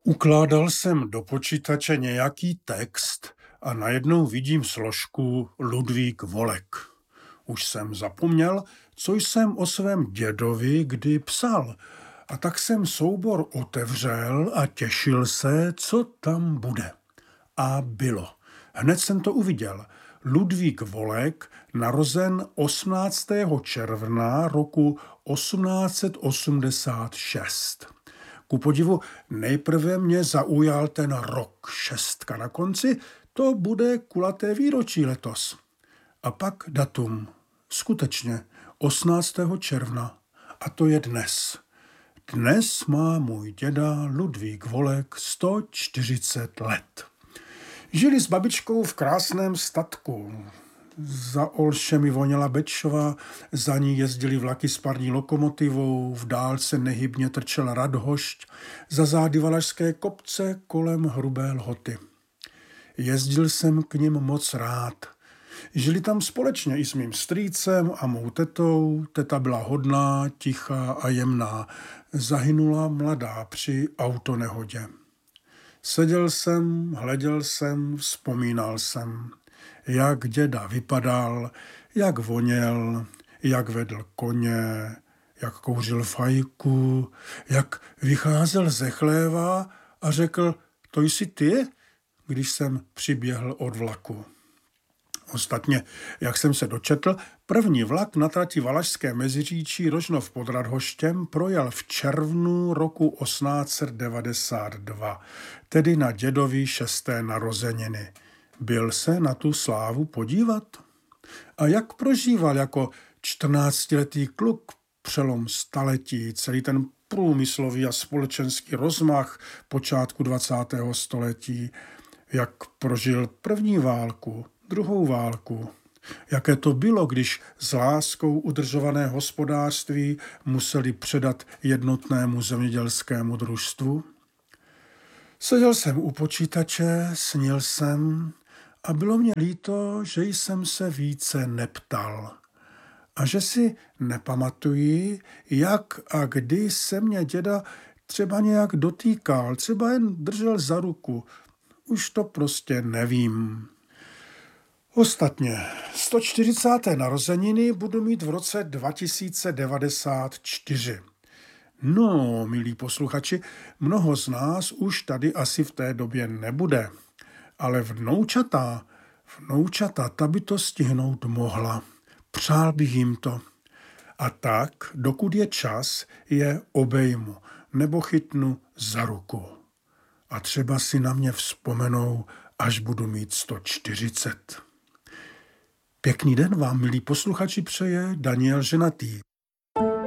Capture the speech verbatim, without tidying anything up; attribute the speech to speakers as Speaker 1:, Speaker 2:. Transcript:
Speaker 1: Ukládal jsem do počítače nějaký text a najednou vidím složku Ludvík Volek. Už jsem zapomněl, co jsem o svém dědovi kdy psal, a tak jsem soubor otevřel a těšil se, co tam bude. A bylo. Hned jsem to uviděl. Ludvík Volek, narozen osmnáctého června roku osmnáct set osmdesát šest. Ku podivu nejprve mě zaujal ten rok, šestka na konci, to bude kulaté výročí letos. A pak datum, skutečně osmnáctého června, a to je dnes. Dnes má můj děda Ludvík Volek sto čtyřicet let. Žili s babičkou v krásném statku. Za Olšemi voněla Bečva, za ní jezdili vlaky s parní lokomotivou, v dálce nehybně trčel Radhošť, za zády Valašské kopce kolem Hrubé Lhoty. Jezdil jsem k nim moc rád. Žili tam společně i s mým strýcem a mou tetou. Teta byla hodná, tichá a jemná. Zahynula mladá při autonehodě. Seděl jsem, hleděl jsem, vzpomínal jsem, jak děda vypadal, jak voněl, jak vedl koně, jak kouřil fajku, jak vycházel ze chléva a řekl, to jsi ty, když jsem přiběhl od vlaku. Ostatně, jak jsem se dočetl, první vlak na trati Valašské Meziříčí Rožnov pod Radhoštěm projel v červnu roku osmnáct set devadesát dva, tedy na dědovi šesté narozeniny. Byl se na tu slávu podívat? A jak prožíval jako čtrnáctiletý kluk přelom staletí, celý ten průmyslový a společenský rozmach počátku dvacátého století, jak prožil první válku, druhou válku, jaké to bylo, když s láskou udržované hospodářství museli předat jednotnému zemědělskému družstvu. Seděl jsem u počítače, snil jsem a bylo mě líto, že jsem se více neptal a že si nepamatuji, jak a kdy se mě děda třeba nějak dotýkal, třeba jen držel za ruku. Už to prostě nevím. Ostatně, sto čtyřicáté narozeniny budu mít v roce dva tisíce devadesát čtyři. No, milí posluchači, mnoho z nás už tady asi v té době nebude, ale vnoučata, vnoučata, ta by to stihnout mohla. Přál bych jim to. A tak, dokud je čas, je obejmu nebo chytnu za ruku. A třeba si na mě vzpomenou, až budu mít sto čtyřicet. Pěkný den vám, milí posluchači, přeje Daniel Ženatý.